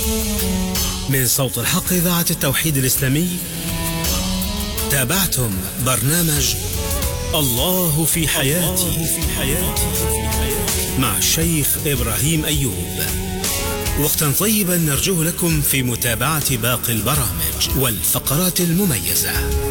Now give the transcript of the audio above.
من صوت الحق إذاعة التوحيد الإسلامي تابعتم برنامج الله في حياتي مع الشيخ إبراهيم أيوب. وقتا طيبا نرجوه لكم في متابعة باقي البرامج والفقرات المميزة.